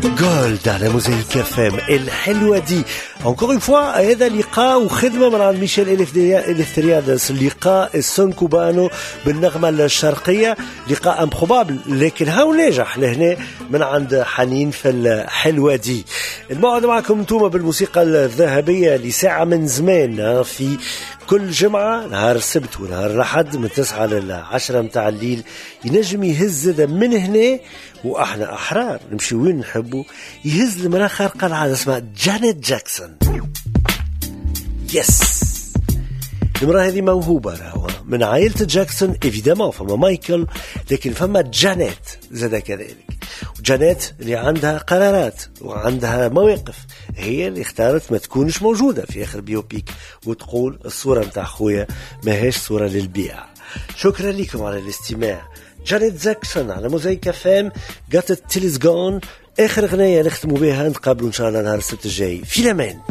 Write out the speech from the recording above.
جولد على موزايك فام الحلوة دي. encore une fois هذا لقاء وخدمة من عند ميشيل إليستريادس، لقاء السون كوبانو بالنغمة الشرقية، لقاء امبروبابل لكن هاو ناجح لهنا من عند حنين في الحلوة دي. الموعد معكم انتوما بالموسيقى الذهبية لساعة من زمان في كل جمعة نهار السبت ونهار الأحد من 9 ل 10 متاع الليل. ينجم يهز من هنا وإحنا أحرار نمشي وين نحبه، يهز المرأة خارقة العادة اسمها جانيت جاكسون. يس، المرأة هذه موهوبة راهو من عائلة جاكسون إيفيدامون، فما مايكل لكن فما جانيت زاد كذلك. جانيت اللي عندها قرارات وعندها مواقف، هي اللي اختارت ما تكونش موجودة في آخر بيوبيك وتقول الصورة متاع خويا ماهيش صورة للبيع. شكرا لكم على الاستماع. جانيت جاكسون على موزايك فام، Got It Till It's Gone، آخر غنية نختموا بها. نتقابلوا إن شاء الله نهار السبت الجاي في الأمان.